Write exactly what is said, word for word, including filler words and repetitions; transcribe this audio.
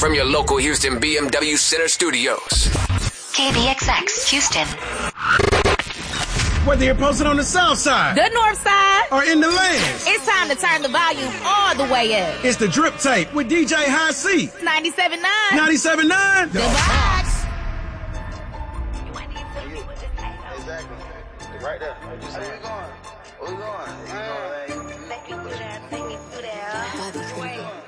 from your local Houston B M W Center Studios. K B X X, Houston. Whether you're posted on the south side, the north side, or in the lands, it's time to turn the volume all the way up. It's the Drip Tape with D J High C. ninety-seven point nine. ninety-seven point nine. The Box. Exactly. Right there. Where we going? Where we going? Where we going? Make me put your, make me put out.